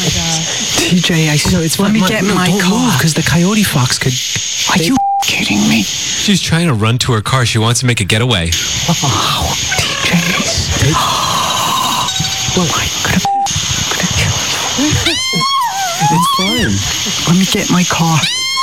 TJ, let me get in my car. Because the coyote fox could... Are you kidding me? She's trying to run to her car. She wants to make a getaway. Oh, TJ. Well, I could kill you. It's fine. Let me get in my car.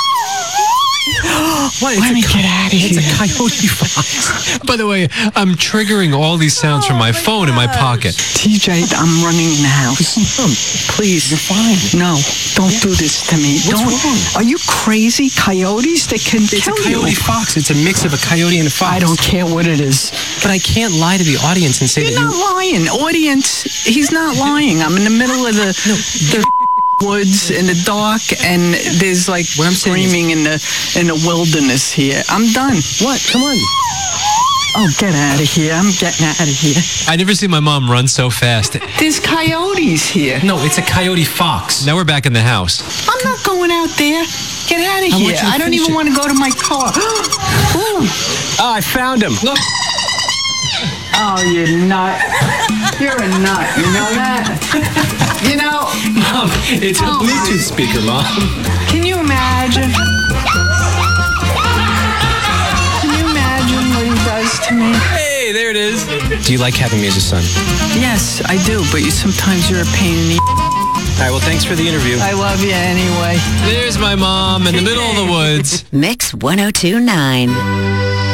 What? Let me get out of here. It's a coyote fox. By the way, I'm triggering all these sounds from my phone in my pocket. TJ, I'm running in the house. Please. You're fine. No, don't do this to me. What's wrong? Are you crazy? Coyotes, they can It's kill a coyote you. fox. It's a mix of a coyote and a fox. I don't care what it is. But I can't lie to the audience and say You're that not lying. Audience, he's not lying. I'm in the middle of the woods in the dark, and there's like What I'm saying screaming in the wilderness here. I'm done. What? Come on. Oh, get out of here. I'm getting out of here. I never seen my mom run so fast. There's coyotes here. No, it's a coyote fox. Now we're back in the house. I'm not going out there. Get out of want here. you to I don't finish even it. want to go to my car. Ooh. Oh, I found him. Look. Oh, you're nut. You're a nut. You know that? You know, Mom, it's a Oh, Bluetooth speaker, Mom. can you imagine? Can you imagine what he does to me? Hey, there it is. Do you like having me as a son? Yes, I do, but sometimes you're a pain in the... All right, well, thanks for the interview. I love you anyway. There's my mom in the middle of the woods. Mix 1029.